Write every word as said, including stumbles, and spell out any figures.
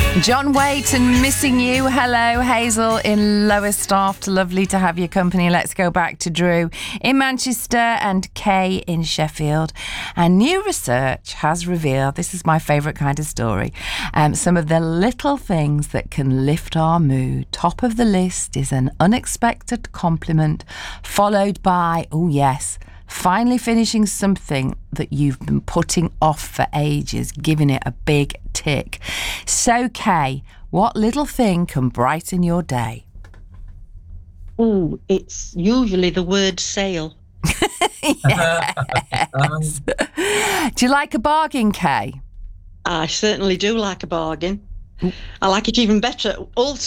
John Wayton, Missing You. Hello, Hazel in Lowestoft. Lovely to have your company. Let's go back to Drew in Manchester and Kay in Sheffield. And new research has revealed, this is my favourite kind of story, um, some of the little things that can lift our mood. Top of the list is an unexpected compliment, followed by, oh yes, finally finishing something that you've been putting off for ages, giving it a big tick. So, Kay, what little thing can brighten your day? Oh, it's usually the word sale. Yes. Do you like a bargain, Kay? I certainly do like a bargain. I like it even better. Also,